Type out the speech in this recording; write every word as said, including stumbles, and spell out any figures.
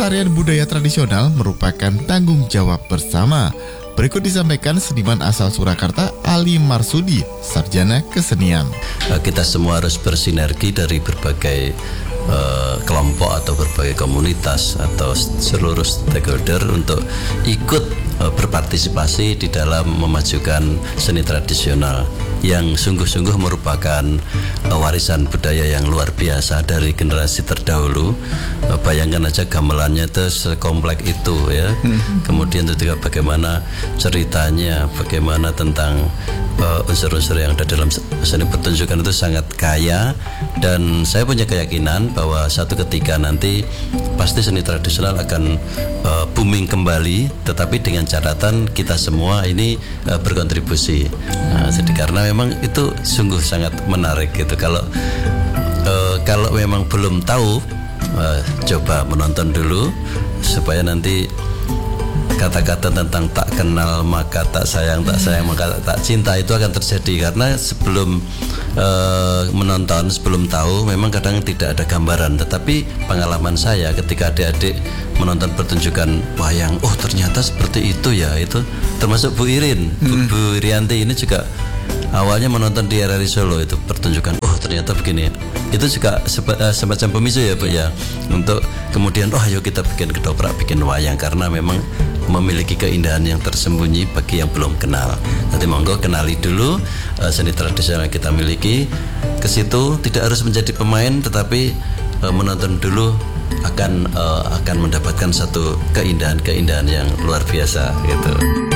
Pelestarian budaya tradisional merupakan tanggung jawab bersama. Berikut disampaikan seniman asal Surakarta, Ali Marsudi, sarjana kesenian. Kita semua harus bersinergi dari berbagai uh, kelompok atau berbagai komunitas atau seluruh stakeholder untuk ikut uh, berpartisipasi di dalam memajukan seni tradisional yang sungguh-sungguh merupakan uh, warisan budaya yang luar biasa dari generasi terdahulu. Uh, bayangkan aja gamelannya itu sekompleks itu ya. Hmm. Kemudian juga bagaimana ceritanya, bagaimana tentang uh, unsur-unsur yang ada dalam seni pertunjukan itu sangat kaya, dan saya punya keyakinan bahwa satu ketika nanti pasti seni tradisional akan uh, booming kembali, tetapi dengan catatan kita semua ini uh, berkontribusi. Nah, jadi karena memang itu sungguh sangat menarik gitu. Kalau uh, kalau memang belum tahu, uh, coba menonton dulu supaya nanti kata-kata tentang tak kenal maka tak sayang, tak sayang maka tak cinta itu akan terjadi. Karena sebelum uh, menonton, sebelum tahu, memang kadang tidak ada gambaran. Tetapi pengalaman saya ketika adik-adik menonton pertunjukan wayang, oh ternyata seperti itu ya. Itu termasuk Bu Irin, hmm. Bu, Bu Irianti ini juga awalnya menonton di R R I Solo itu pertunjukan, oh ternyata begini. Itu juga semacam pemicu ya Bu ya, untuk kemudian oh ayo kita bikin ketoprak, bikin wayang, karena memang memiliki keindahan yang tersembunyi bagi yang belum kenal. Nanti monggo kenali dulu uh, seni tradisional yang kita miliki. Ke situ tidak harus menjadi pemain, tetapi uh, menonton dulu akan uh, akan mendapatkan satu keindahan-keindahan yang luar biasa gitu.